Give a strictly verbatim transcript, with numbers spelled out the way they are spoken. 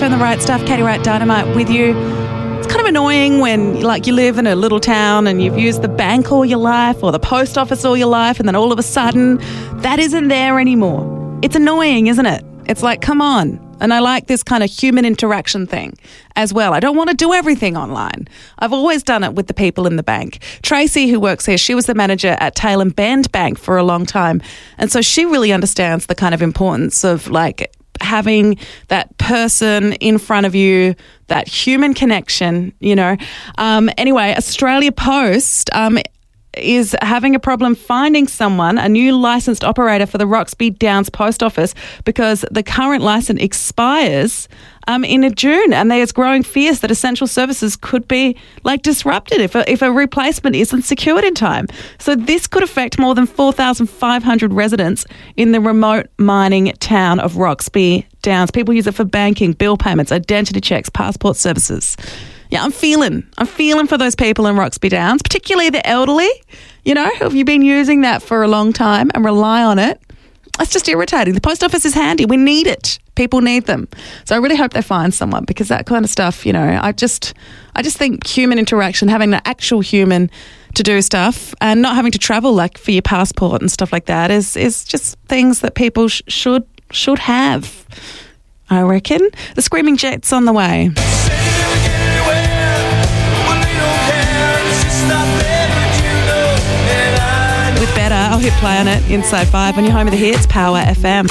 doing the right stuff. Katie Wright Dynamite with you. It's kind of annoying when like you live in a little town and you've used the bank all your life or the post office all your life, and then all of a sudden that isn't there anymore. It's annoying, isn't it? It's like, come on. And I like this kind of human interaction thing as well. I don't want to do everything online. I've always done it with the people in the bank. Tracy, who works here, she was the manager at Tail and Bend Bank for a long time. And so she really understands the kind of importance of like having that person in front of you, that human connection, you know. Um, anyway, Australia Post um, is having a problem finding someone, a new licensed operator for the Roxby Downs Post Office, because the current license expires um, in June, and there's growing fears that essential services could be like disrupted if a, if a replacement isn't secured in time. So this could affect more than four thousand five hundred residents in the remote mining town of Roxby Downs. People use it for banking, bill payments, identity checks, passport services. Yeah, I'm feeling, I'm feeling for those people in Roxby Downs, particularly the elderly. You know, have you been using that for a long time and rely on it? It's just irritating. The post office is handy. We need it. People need them. So I really hope they find someone, because that kind of stuff, you know, I just, I just think human interaction, having the actual human to do stuff and not having to travel like for your passport and stuff like that is, is just things that people sh- should, should have, I reckon. The Screaming Jets on the way. With Better, I'll hit play on it inside five on your home of the hits, Power F M.